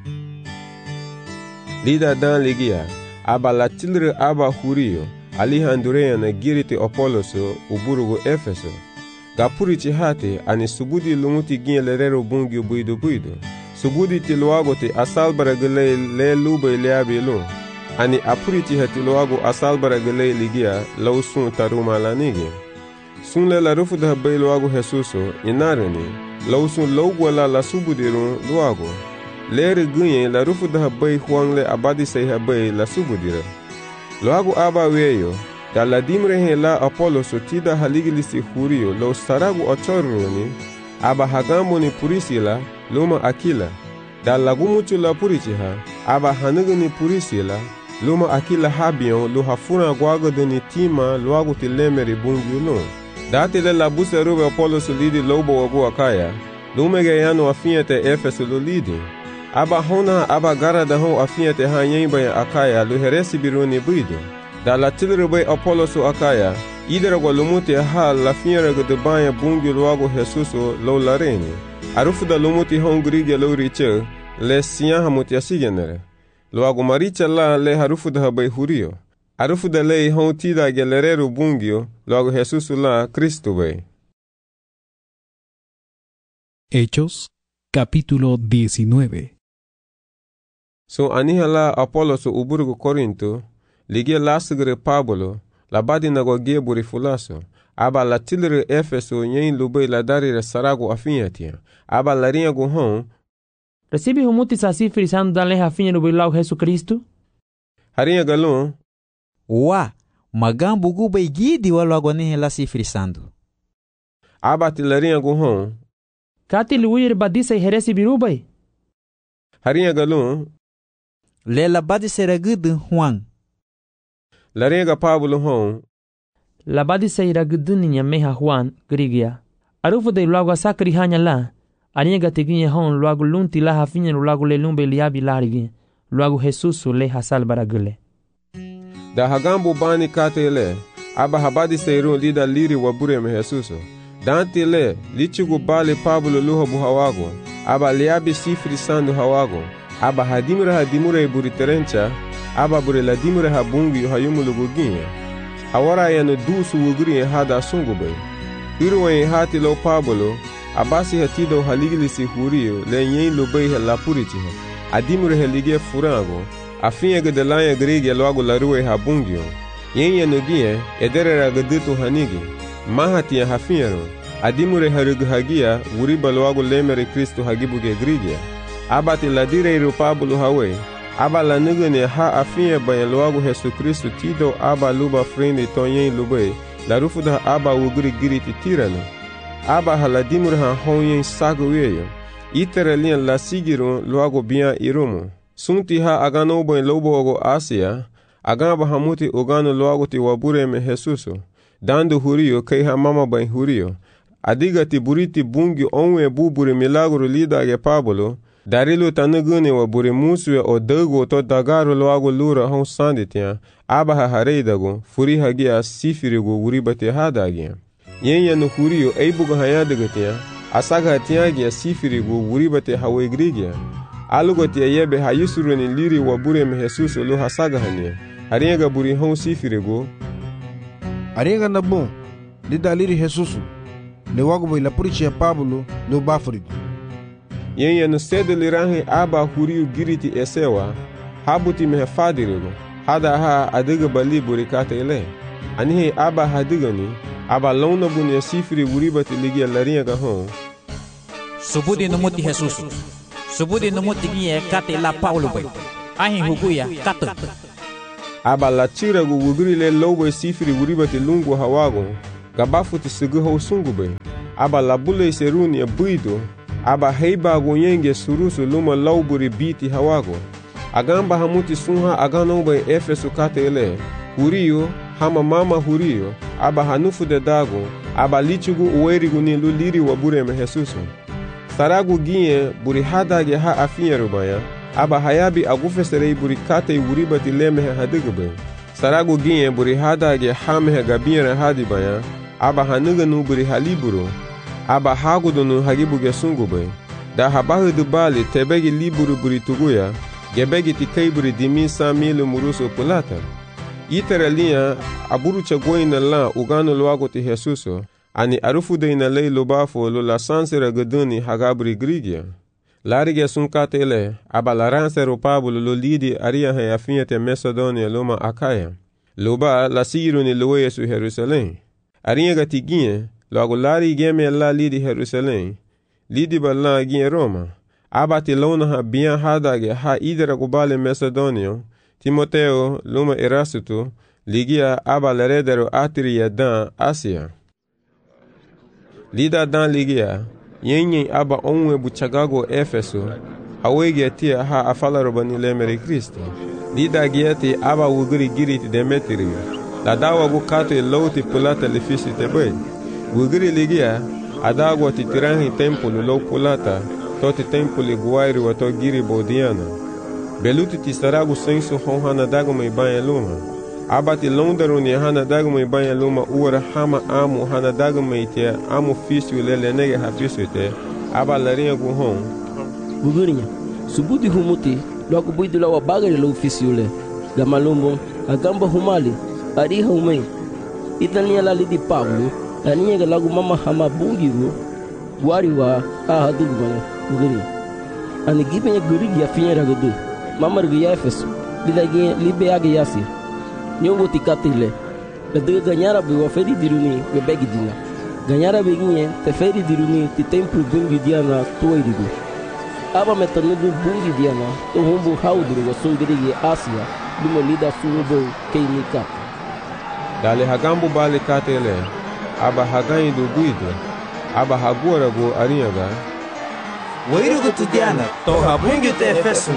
Lida dan ligia, aba latilre aba hurio, alihandurea na giriti Apoloso, uburugo Efeso. Gapurichi hate, ani subudi lumuti gin lerero bungio buido. Subudi tiluago te asalbara gele le lube leabi lu. Ani apurichi hatiluago asalbara gele ligia, lau sun taruma lanigi. Sun le la rufu da bailuago Jesuso, inarani, lau sun laugwala la subudirun luago. Lere gunye la rufu da bai huangle abadi say habai la subudira. Luago aba weyo, da la dimre he la Apoloso tida haligilisi hurio lo saragu ochoruni, aba hagambo ni purisila, luma akila. Da lagumuchu la purichiha, aba hanuguni purisila, luma akila habion lu hafuna guagaduni tima luago tilemeri bungiulun. Dati le la busa rube Apoloso lidi lobo wagu akaya, lumege yano afinyate Efeso lu lidi. Aba hona aba gara da hon afinyate hanyemba ya akaya lu heresi biruni buido. Da la tilrube Apoloso akaya, idera lumuti ha la finyere gudubanya bungi luago Jesuso lo lareni. Arufu da lumuti hon grige lo riche, le siyaha mutiasigenere. Luago maricha la le harufu da habai hurio. Arufu da lei hon tida gelerero bungio, luago Jesuso la Cristo be. Hechos, capítulo 19. So aniha la Apoloso uburgo Corinto, ligia lasgre Pablo, la badi nago geburi fulaso, aba la tilre Efeso nyen lube la darire sarago afinyatia, aba la rinha go hon. Recibe humuti sasi frisando dan leha afinha no bilau Jesus Cristo? Harinha galon. Wa, magambu guba igidi walo agone la si frisando. Aba tilarinha go hon. Kati luir badisa e heresi birubai? Harinha galon. Lela badi seragudun Juan. Larinha Pablo hon. La badi seiraguduninya meha Juan grigia. Arufu de luago sakri hanya la. Arinha teginha hon luago lunti la hafinha no luago lelumbe liabi larigi. Luago Jesuso le hasal baragule. Da hagambo bani katele, aba habadi seirun lida liri wabure me Jesuso. Dante le, lichigu bale Pablo luho buhawago, aba liabi sifri sandu hawago, aba hadimure buri terencha, aba buri ladimure habungi hayumulo guginye. Awara yanu dusu wuguri hada sungube. Iruwe hati lo Pablo, abasi hatido haligilisi hurio, le nyen lubei la puritiha, adimure helige furango, afinha gedelanya grige loago larue habungio. Yenye nugie, edere gadutu hanigi. Mahatia hafinharo, adimure haruguhagia, uriba loago lemere Cristo hagibuge grigia. Abati ladire iru Pablo hawe, aba la nugune ha afinha bayan loago Jesu Cristo tido aba luba frende tonyen lube, la rufuda aba uguri giriti tirano. Aba haladimure ha honyen sago weyo, itere lian la sigirun loago bian irumu. Sunti ha agano bayan lobo ogo Asia, agamba hamuti ugano loago ti wabure me Jesuso. Dando hurio kei ha mama bain hurio. Adigati buriti bungi onwe bubure milagro lida ge Pablo, darilo tanugune wa bure muswe o dago to dagaro loago lura hon sanditia, aba ha hareidago, furi hagia sifirigo uribate hadagia. Yenya no hurio eibugo hayadagatia, asaga hatiagia sifirigo uribate hawegrigia. Alugotia yebe hayusuruni liri wa bure me Jesuso lo hasaga hania. Haringa buri hon sifirigo, Arenga na bom, lida liri Jesuso, le wago bai la purichia Pablo, lo bafrido. Yenye no sede liranhe aba huriu giriti esewa, habuti mehe fadirigo, hada ha adiga bali burikata ele. Anihe aba hadigani, aba lona bunia sifiri uribati ligia larinha gahon. Subudi numuti Jesuso, subudi numuti gie kate la Paulo bai, ahin huguya kato. aba la tira gu wugri le lobo sifiri wuriba ti lungu hawago gabafu ti sugu ho sungube aba la bule seruni buido aba heiba gu yenge surusu luma lauburi biti hawago agamba hamuti sunha agano be Efesu katele huriyo hama mama huriyo aba hanufu de dago aba lichugu uwerigu ni luliri wa bure me Jesusu saragu gie buri hadage ha afinya rubaya aba hayabi agufeserei buri kate wuriba ti lemehe hadigube saragu gie buri hadage hamehe gabire hadibaya aba hanuganu buri haliburu aba hagudunu hagibuge sungube da habahu dubali tebegi liburu buri tuguya gebegi tikei buri dimi samilu murusu pulata iterelia aburu chagoina la ugano luago ti Jesuso ani arufude ina lei lubafo lo la sansera gaduni hagabri grigia larige sunkatele aba la ransero pablo lo lidi aria he afiete Macedonia loma Akaya loba la siru ni lo Yesu Jerusalem aria gatigie logo lari geme la lidi Jerusalem lidi balla gie Roma aba ti lona ha bien hadage ha idera gubale Macedonia Timoteo luma Erasuto ligia aba leredero atria dan Asia lida dan ligia yenye aba onwe buchagago Efeso awege tia ha afala robani lemere Kristo lida gieti aba wuguri giriti Demetrio la dawa bukate loti pulata lefisi tebe wuguri ligia adago ti tirangi tempolo lo pulata toti tempoli guairi wato giri bodiana beluti ti saragu senso honhana dago me banya luma abati londero ni hana dago me banya luma ura hama amu hana dago me te amu fisio lele nege hafiso te aba larinha gu hon Bugurinha subuti humuti logo buidu lawa bagari lo fisio le gamalumbo agamba humali ari humei itania la lidi Pablo aniga lagu mama hama bungiru guariwa ahadugmane Bugurinha ani gipenya gurigi afinya ragadu mama rgia Efeso lidagi libeagi yasi nyongo tikatile ladega ganyara be waferi diruni be begidina ganyara be ginye te feri diruni ti templo bungi diana toirigu aba metanudu bungi diana to humbu hauduru go sungirigi Asia dumo lida sunubo keinika dale hagambu bale katele aba hagain do guido aba hagora go ariaga Wairugo tu diana to habungi te Efeso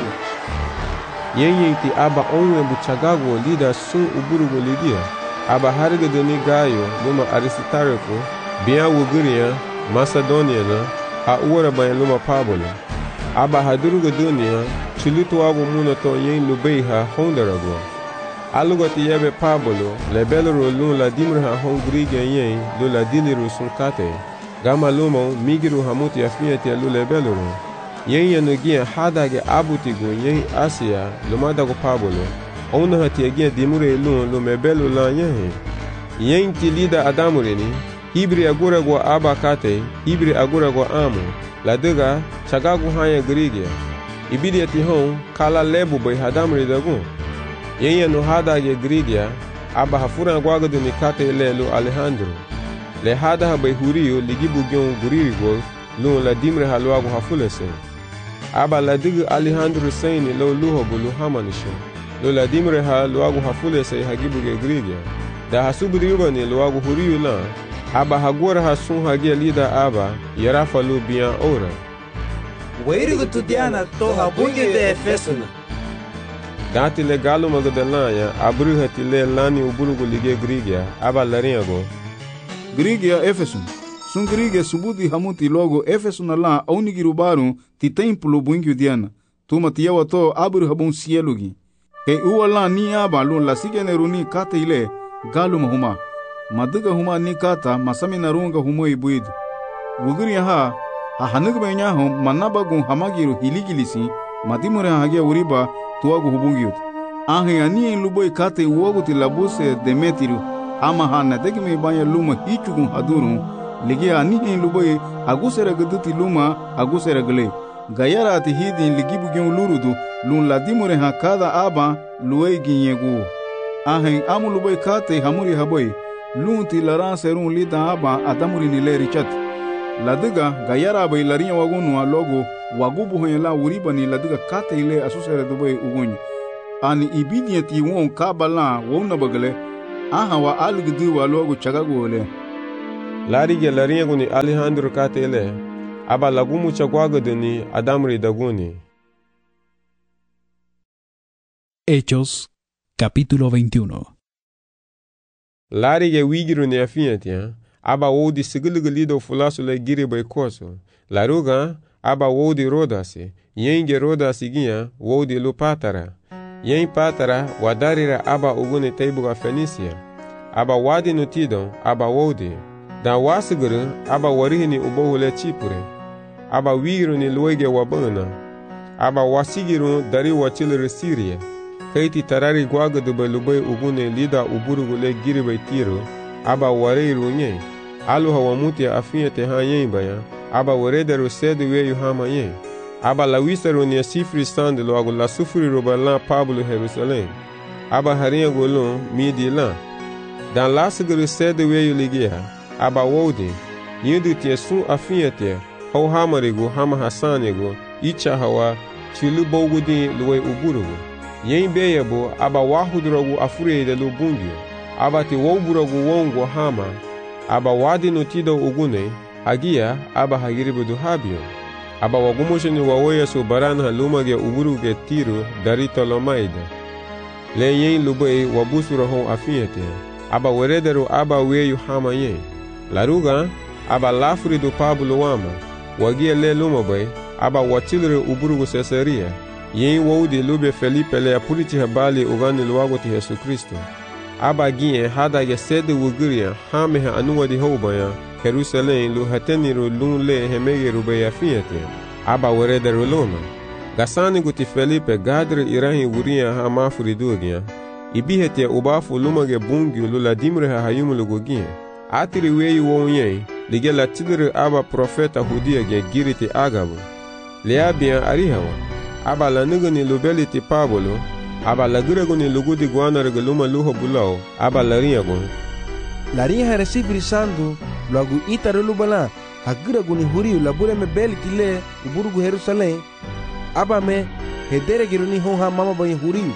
yenye ti aba onwe buchagago lida sun uburugo lidia aba harga doni gayo luma Aristarco bia wuguria Macedonia na a uora bayan luma Pablo aba hadurugo dunia chilitu wago muna to yen lubeiha hondarago alugo ti yebe Pablo lebelro lun la dimra hongriga yen lo la diliru sunkate gama lumo migiru hamuti afiati lu lebelro yen yanugia hadage abutigo yen Asia lumadago Pablo ona hatiagia dimure lun lo mebelo la yen ti lida adamureni hibri agura go abakate hibri agura go amu la dega chagago hanya grigia ibidi ti hon kala lebu bay hadamuri dago yen yanu hadage grigia aba hafura gwago de nikate lelo Alejandro le hada bay huriyo ligibu gyon guririgo lun la dimre halwago hafulese aba la digu Alejandro Saini lo luho bulu hamanisho lo la dimre ha luagu hafule se hagibu ge grigia da hasubri yubani luagu huriyu la aba hagora hasun hagia lida aba yarafa lu bian ora Wairugo tu diana to habungi te Efeso dati le galo magdalanya abru hatile lani uburugo lige grigia aba laringo Grigia Efeso sun grigia subudi hamuti logo Efeso na la aunigiru baru ti templo bungi diana tuma tiyawa to abru habun sielugi ke uwala ni aba lun la sigeneruni kata ile galu mahuma maduga huma ni kata masami narunga humo ibuid wuguri ha hanug benya hum manabagun hamagiru hiligilisi madimure hagia uriba tuagu hubungiut ahe ani luboy kata uogu ti labuse Demetrio ama hana degme banya luma hichugun hadurun ligia ani luboy agusera gaduti luma agusera gle gayara ti hidin ligibu gen lurudu lun ladimure ha kada aba luei ginyegu ahen amu luboy kate hamuri haboy lun ti laran serun lida aba adamuri ni leri chat ladiga gayara bay larinya wagunu logo wagubu hoyela uriba ni ladiga kate ile asusere duboy ugunyi ani ibidiyati won kabala wona bagale aha wa algdu wa logo chagagole larige laringo ni Alejandro katele aba lagumu chagwagaduni adamri daguni. Hechos capítulo 21. Larige wigiru ni afiatia aba wodi sigilgilido fulasu le giri bay koso laruga aba wodi rodasi yenge rodasi ginha wodi lu patara yen patara wadarira aba ugune teibuga Fenisia aba wadi nutidon aba wodi da wasiguru aba warihini ubohule Chipure aba wigiru ni luege wabana aba wasigiru dari wachilere Syria kaiti tarari gwagadu balubay ugune lida uburugule giri bay Tiro aba wareiru nye aluha wamuti afiete ha yen baya aba warederu sedu weyu hama yen aba lawisaru ni sifri sandelo agu la sufri robalan Pablo Jerusalem aba harinha golon midi lan dan lasiguru sedu weyu ligia aba wodi yindu tie sun afiete ho hamarigo hama hasanigo icha hawa chilu bogudi luwe uburugu yen beyebo aba wahudrogu afurede lu bungyo aba ti woburogu wongo hama aba wadi nutido ugune hagia aba hagiribudu habio aba wagumosheni wawoya su barana lumage uburuge Tiro dari Tolomaida le yen lubei wabusuro hon afiete aba werederu aba weyu hama yen laruga aba lafuridu Pablo wama wagia le lumabay aba watilre uburugu Caesarea yen wodi lube Felipe le apuriti habali ugani luwagoti Yesu Kristo aba gie hadage sede wuguria hamehe anuwadi hobaya Jerusalem lu hateniru lun le hemegeru beya fiete aba werederu loma gasani guti Felipe gadre irahi wuria ha mafuridugia ibihete ubafu lumage bungyu lula dimre ha hayumulu gugia atiri weyu wonye lige la tidre aba profeta hudia ge giriti agabu leabia arihawa aba la nugani lubeliti Pablo aba la guraguni lugudi guana regaluma luho bulao aba la riagon la ria recibir sandu lagu itaru lubala haguraguni huriu labure me beliti le uburugu Jerusalem aba me hedere giruni honha mama bay huriu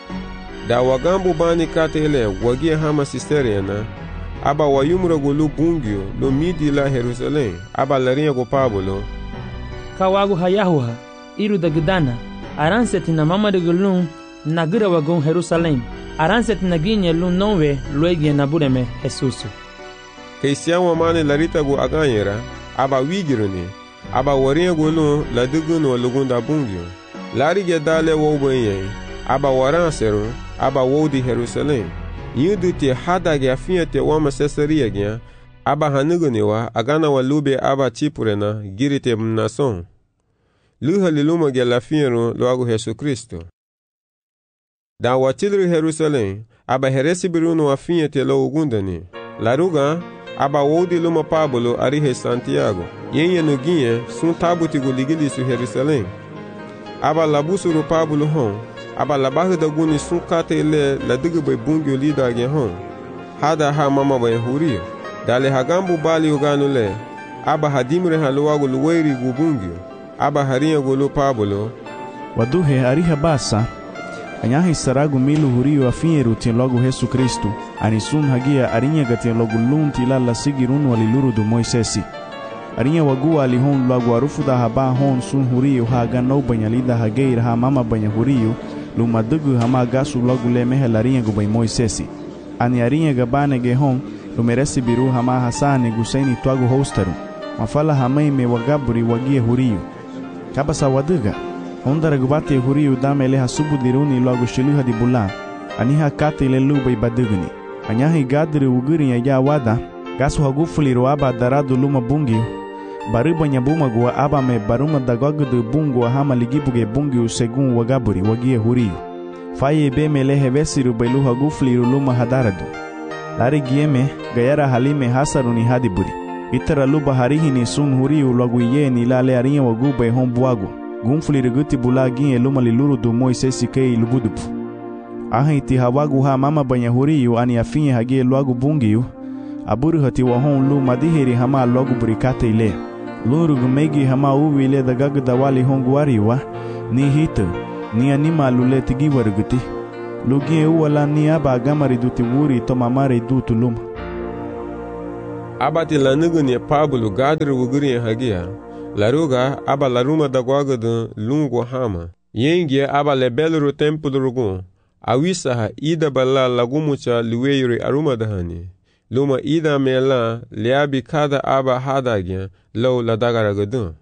da wagambu bani katele wagia hama sisteriana aba wayumragu lu bungyo lu midi la Jerusalem aba la riago Pablo kawagu hayahuha iru dagdana aranseti na mama regulun nagira wagon Jerusalem aranseti na ginye lu nonwe luegie na bureme Jesusu keisian wamane larita gu aganyera aba wigiruni aba wariago lu la duguno lugunda bungyo larige dale wobenye aba waranseru aba wodi Jerusalem yuduti hadage afiete wama Caesarea gya aba hanuguniwa agana walube aba Chipurena girite mnason luha liluma ge lafiero loagu Yesu Kristo da watilri Jerusalem aba heresi biruno afiete lo ugundani laruga aba wodi luma Pablo arihe Santiago yenye nugie sun tabuti guligili su Jerusalem aba labusuru Pablo hon aba labahda guni sun katele la digbe bungyo lida ge hon hada ha mama bay hurio dale hagambu bali uganule aba hadimre haluagu luweri gubungyo aba harinha golo Pablo waduhe ariha basa anyahi saragu milu hurio afinyeru tien logo Yesu Kristo anisun hagia arinha gatien logo lunti la sigirun waliluru do Moisesi arinha wagua alihon logo arufu da haba hon sun hurio haga no banyalida hageir ha mama banya hurio lumadugu hama gasu logo le mehelarinha go bay Moisesi ani arinha gabane ge hon lumeresi biru hama hasani gusaini twago hostaru mafala hamai me wagaburi wagie hurio kabasa waduga ondara gubate huriu damele hasubu diruni logo shiluha di bulan aniha kate ile lubay baduguni anyahi gadri uguri ya wada gasu hagufuli ro aba daradu luma bungi bariba nyabuma gua aba me baruma dagagdu bungu hama ligibuge bungi segun wagaburi wagie huriu faye be mele hevesiru bailu hagufuli ro luma hadaradu lari gieme gayara halime hasaruni hadiburi itara luba harihini sun huriu logo yeni lale arinha waguba hombuago gunfuli reguti bulagin eluma liluru do Moisesi kei lubudupu ahiti hawagu ha mama banya huriu ani afinye hagie loagu bungiu aburu hati wahon lu madiheri hama logu burikate ile luru gumegi hama uwi ile dagagda wali honguariwa ni hitu ni anima lule tigi warguti. Lugie uwala ni aba gamari duti wuri to mamare dutu luma. Aba ti lanugu ni Pablo gadri wuguri hagia. Laruga aba laruma da gwagadu lungu hama. Yengie aba lebelru templu rugun. Awisaha ida bala lagumucha liweyuri aruma dahani. Luma ida mela liabi kada aba hadagya low ladagaragadun.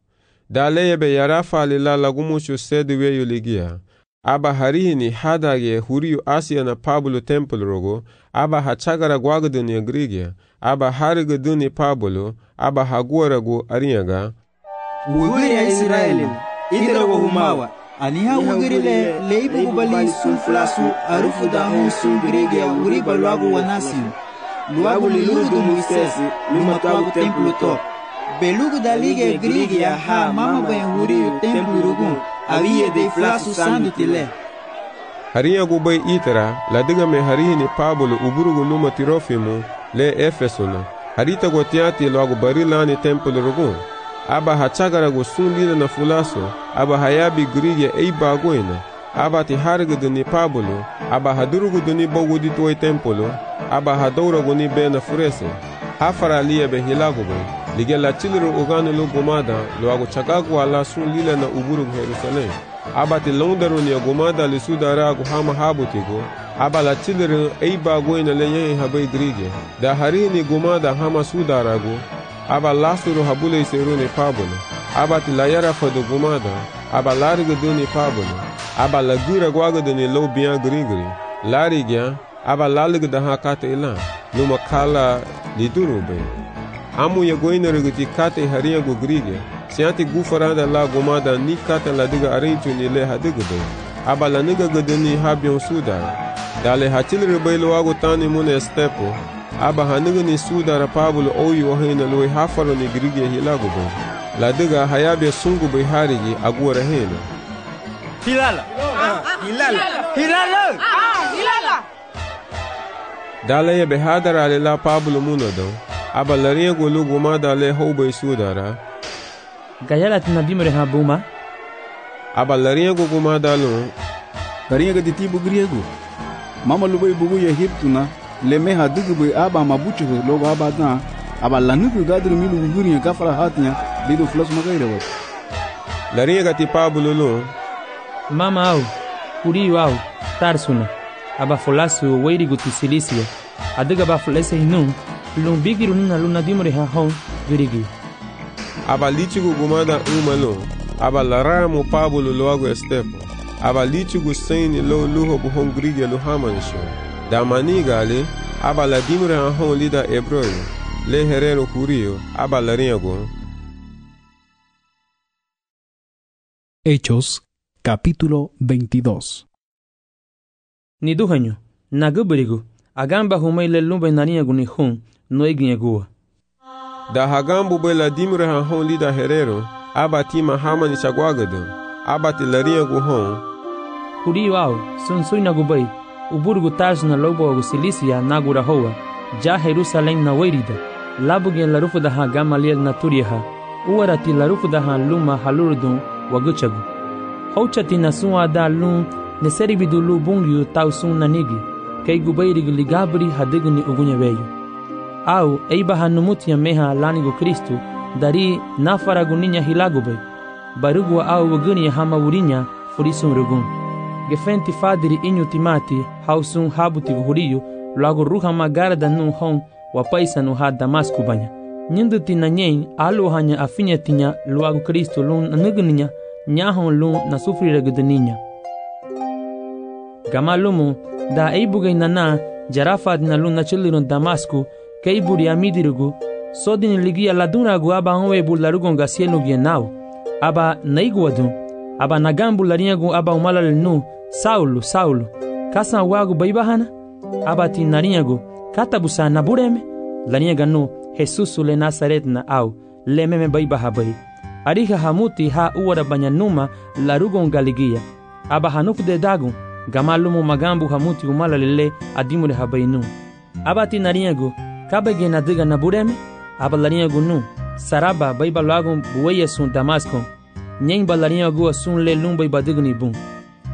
Daleyebe yarafa lila lagumuchu sediweyu ligia. Aba harihini hadagye huriyu Asia na Pablo templu rogo. Aba hachagara gwagadun ya grigia. Aba harigadun ni Pablo. Aba haguaragu arinyaga. Wuguri ya Israeli, idirago humawa. Aniha wugurile leibu kubali sulflasu arufu da hon sungurege ya wuri balwagu wanasi. Luagu liludu muisesi, lumatwagu templu to. Belugu da lige grige ya ha mama bayan wuri yu templu rugun. Awiye de flasu sandu tile. Harinyagu bay itara, ladiga me harihini Pablo uburugu luma tirofimu le Efesuna. Harita gotiati luagu barilani templu rugun. Aba hachagaragu sunlila na fulaso, aba hayabi grige eiba goina, aba ti harigu ni Pablo, aba hadurugu ni bogu di tuwe tempolo, aba hadouragu ni bena furese. Hafara liya be hilagu be, lige la chiliru uganu lu gumada, luagu chagagu ala sunlila na uburugu Jerusalem. Aba ti londaru ni gumada li sudaragu hama habutigo, aba la chiliru eiba goina le yehe habai grige, da harini gumada hama sudaragu, aba lasuru habule seru ni Pablo, aba tilayara fadu gumada, aba larigu ni Pablo, aba lagura gwagu ni low biyan grigri, larigya, aba laligu da hakate ilan, numa kala lidurube. Amu ya goina riguti kate hariya gu grige, siyanti gufaranda la gumada ni kate ladiga arinchu ni le hadigu be, aba laniga guduni habyon sudara, dale hachilri bailu wagu tani mune stepo, aba haniga ni sudara Pablo oyu ohina lui hafaro ni grige hilagu be. Ladiga hayabe sungu be harigi agura hena. Hilala! Hilala! Hilala! Hilala! Dale be hadara lela Pablo munado. Aba laria gulu gumada le hobe sudara. Gayala tinadimre habuma. Aba laria gumada lo. Garinha ga ditibu griego. Mama lubai bugu ya hiptuna. Leme hadigu be aba mabuchu logo aba na aba lanugu gadru milu guriya kafara hatnya lido flas magaira wat laringa gati Pablo lo mama au kuriyu au tarsuna aba folasu weiri guti Silisia adiga ba folese hinu lumbigiru nina luna dimre ha hon virigi aba lichigu gumada umalo aba laramu Pablo loago estepo aba lichigu saini lo luho buhon grige lo hamanisho damani gale aba la dimre ha hon lida ebroyo le herero curio aba la riego. Hechos capítulo 22. Ni duhanyo naguberigo agamba humaile lumba nariego ni hon no egiegua da hagambu be la dimre ha hon lida herero aba tima hamani chagwagado aba ti la riego hon curio au sun nagubai uburgu taj na lobo gu Silisia nagura hoa ja Jerusalem na weirida labugen la rufu da ha Gamaliel na turiha uarati la rufu da ha luma halurdun waguchagu hauchati na suwa da lun ne seribidu lu bungyu tau sun na nigi kay gubayrig ligabri hadigni ugunya veyo au eiba hanumutia meha lanigo Kristu dari nafaragu ninya hilagube barugwa au waguni hama wurinya furisun rugun gefenti fadiri inyu timati hausun habuti huriyu lago ruha magara da nun hon wa paisa nu ha Damasku banya nyindu tina nyen alu hanya afinya tinya luagu Kristo lun nugninya nyahon lun na sufri regudninya gamalumu da eibugai nana jarafa dina lun na chilirun Damasku keiburi amidirugu sodin ligia laduragu aba onwe bularugon gasienu gienau aba naiguadun aba nagambu lariagu aba umalal nu Saulo kasa wagu baibahana aba tinariagu katabusa nabureme laniaga nu Jesus le Nazaret na au lememe baibaha bai ariha hamuti ha uwara banyanuma larugon galigia aba hanuku de dagu gamalumu magambu hamuti umala lele adimure habainu aba tinariagu kabege na diga nabureme aba laniagu nu saraba baiba lagun buweyesun Damasco nyen balariagu asun le lumba ibadigni bun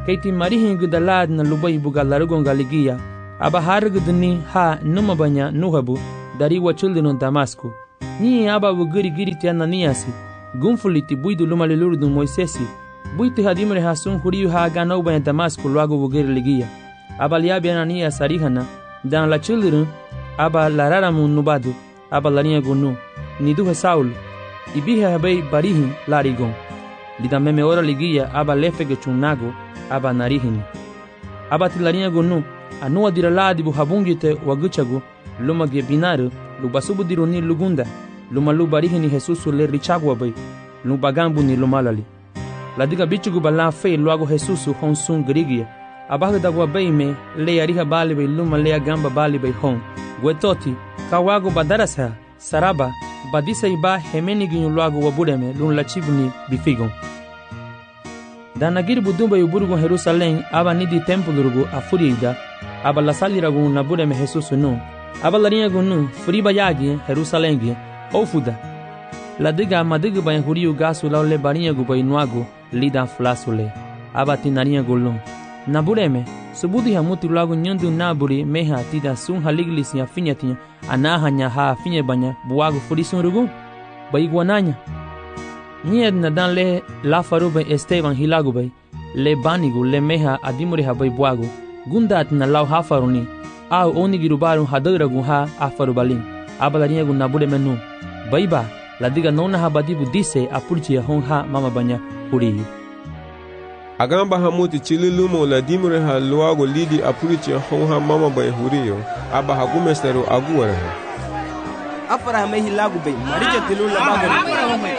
Kaiti marihin gudalad na lubay buga larugon galigia. Aba hargudni ha numa banya nuhabu dari wachuldinon Damasco. Ni aba wugiri giri ti Ananiasi. Gunfuliti buidu lumalilurdu Moisesi. Buiti hadimre hasun huriu ha ganau banya Damasco luago wugiri ligia. Aba liabi Ananias arihana. Dan la children aba lararamun nubadu. Aba larinha gunu. Niduhe Saul. Ibihe habei barihin larigon. Lida meme ora ligia aba lefege chunago. Aba narihini. Aba tilarinha gunu. Anua diraladi bu habungite waguchagu. Luma ge binaru. Lubasubu dironi lugunda. Luma lu barihini Jesusu le richagwa bay. Lubagambu ni lumalali. Ladiga bichugu bala fe luago Jesusu honsun grigia. Abaga dagwa bay me le ariha bali bay luma le agamba bali bay hon. Gwetoti kawago badarasa saraba badisa iba hemeni ginyu luago wabureme lun lachibuni bifigon. Danagir budumba yuburgo Jerusalem aba nidi templo rugo afurida. Aba la salirago nabureme Jesusu no. Aba larinha gunu furiba yagi Jerusalem ofuda. Ladiga madiga bay huriu gasu laule barinha gu bay nuago lida flasule. Aba tinarinha golon. Nabureme subudi hamuti lago nyandu naburi meha tida sun haliglis ya finyatinha anahanya ha finye banya buago furisun rugo bay guananya. Nied na dan le la farube Esteban hilago bay le banigo le meha adimuri ha bay buago gundat na lau ha faruni au onigirubaru hadaragu ha afarubalin. Aba larinha gu nabureme nu. Baiba ladiga nona habadibu dise apurchi hon ha mama banya huriyu. Agamba hamuti chililumo la dimure ha luago lidi apurchi hon ha mama banya huriyu. Aba hagumesteru aguwara ha. Afara mehi lagu bay marija tilula bagari.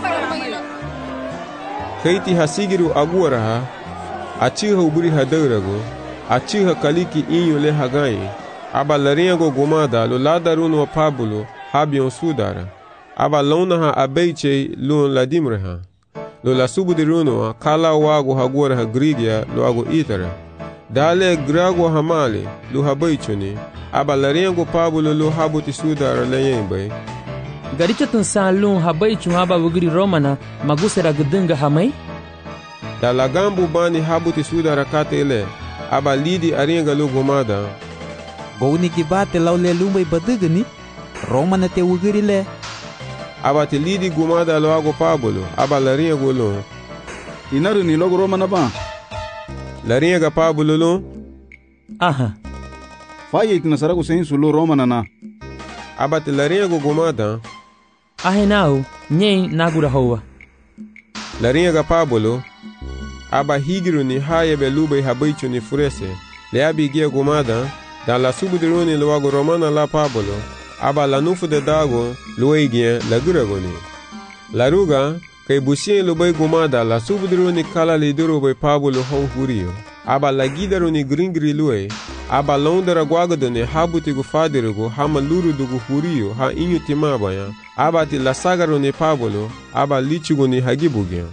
Kaiti hasigiru aguwara ha. Achiha uburi hadaragu. Achiha kaliki inyo le hagai. Aba larinha go gomada lo ladarun wa Pablo habion sudara. Aba lona ha abeiche lo ladimre ha. Lo la subudiruno kala wago hagora ha grigia lo ago itara. Dale grago hamale lo habeichoni. Aba larinha go Pablo lo habuti sudara leyembe. Garicha tansan lo habeichu aba wugiri romana magusera gdunga hamai. Da lagambu bani habuti sudara katele. Aba lidi aringa lo gomada. Boni kibate laule lumbai badugani Romana te wugirile. Aba te lidi gumada lo ago Pablo. Aba larinha golo. Inaru ni logo Romana ba. Larinha ga Pablo lo. Aha. Faye itinasarago sensu lo Romana na. Aba te larinha go gumada. Ahe nao nyei nagura hoa. Larinha ga Pablo. Aba higiru ni haye belubai habaichu ni furese. Le abi gia gumada. Dan la subudiruni luago Romana la Pablo. Aba la nufu de dago luigien la guragoni. La ruga kay busien lubai gumada la subudiruni kala liduru bay Pablo hon hurio. Aba la gidaruni gringri lue. Aba londera guagadone habuti gu fadirugo hama luru dugu hurio ha inyu timabaya. Aba ti la sagaruni Pablo. Aba lichuguni hagibugien.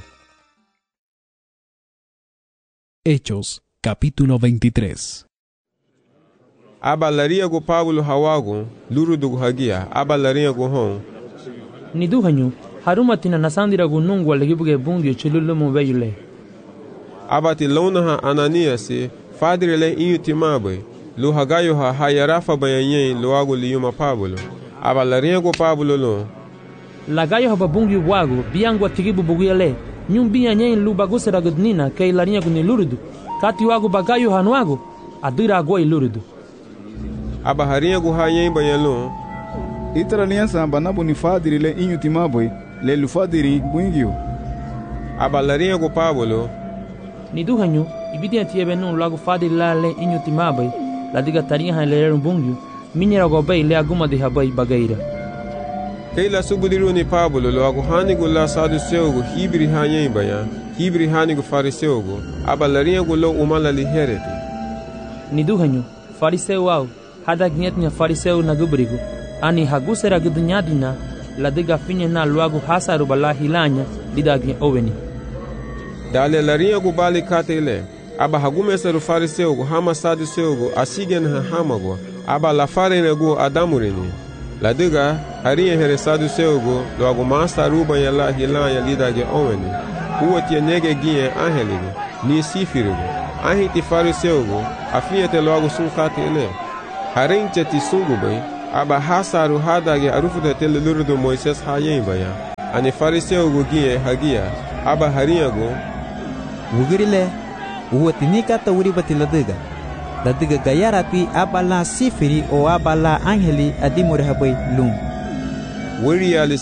Hechos, capítulo 23. Aba laria go Pablo hawago luru dugu hagia. Aba laria go hon. Niduhanyu harumatina nasandira gu nungu alagibuge bungi chululumu veyule. Aba ti lona ha Ananiasi fadirele inyu timabe. Lu hagayo ha hayarafa bayanyen luago liyuma Pablo. Aba laria go Pablo lo. Lagayo ha bungi wago biangwa tigibu buguyale. Nyumbia nyen lu bagusera gudnina kay laria gu ni lurudu. Kati wago bagayo hanuago adira agoi lurudu. Aba harinha gu hayen bayalo. Itara aliança banabu ni fadiri le inyu timabwe le lufadiri buingio. Aba larinha gu Pablo. Niduhanyu ibidi atiebe nun lago fadiri la le inyu timabwe la diga tarinha ha le bungio. Minyera go bay le aguma de habai bagaira. Keila subudiru ni Pablo lo ago hanigu la saduceu gu hibri hayen baya. Hibri hanigu fariseu gu. Aba larinha gu lo umala li hereti. Niduhanyu fariseu au hada gnyetnya fariseu na gubrigo ani hagusera gudnyadina la diga finye na luagu hasaru bala hilanya lidagi oveni. Dale larinha gu bali katele. Aba hagumeseru fariseu gu hama saduceu gu asigen ha hamago. Aba la farene gu adamurini. La diga harinha here saduceu gu luagu masaru banyala hilanya lidagi oveni. Uwa tia nege gie angelige ni sifirigo. ahi ti fariseu go afinha te logo sun kate ele harenche ti sungu bai aba hasaru hadage arufuda te lulu do Moises hayen baya ani fariseu go gie hagia aba harinha go wugirile uwatinika ta wuri batiladega ladiga gayarati abala sifiri o abala angeli adimure habai lum wuri ali.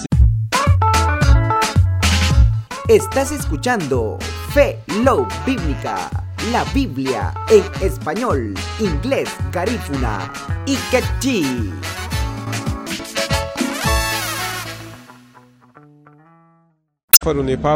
Estás escuchando Fe Love Bíblica, la Biblia en español, inglés, garífuna y quechí. Farune